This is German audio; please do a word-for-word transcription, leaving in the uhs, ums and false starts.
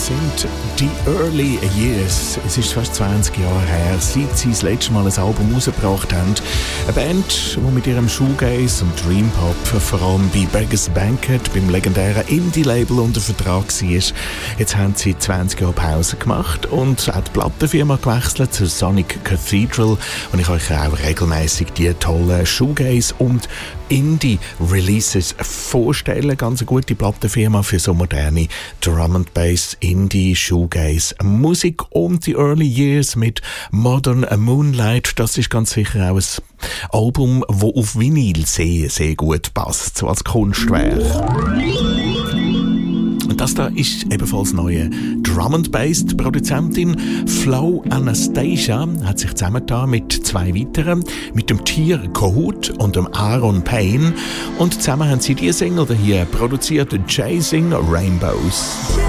sind die Early Years. Es ist fast zwanzig Jahre her, seit sie das letzte Mal ein Album rausgebracht haben. Eine Band, die mit ihrem Shoegaze und Dream Pop vor allem bei Beggars Banquet, beim legendären Indie-Label, unter Vertrag war. Jetzt haben sie zwanzig Jahre Pause gemacht und auch die Plattenfirma gewechselt zur Sonic Cathedral. Und ich euch auch regelmäßig die tollen Shoegaze und Indie-Releases vorstellen. Ganz eine gute Plattenfirma für so moderne Drum and Bass, Indie, Shoegaze, Musik und die Early Years mit Modern Moonlight. Das ist ganz sicher auch ein Album, das auf Vinyl sehr, sehr gut passt, so als Kunstwerk. Und das da ist ebenfalls neue Drum and Bass. Die Produzentin Flow Anastasia hat sich zusammengetan mit zwei weiteren, mit dem Tier Kahoot und dem Aaron Payne. Und zusammen haben sie die Single hier produziert, Chasing Rainbows.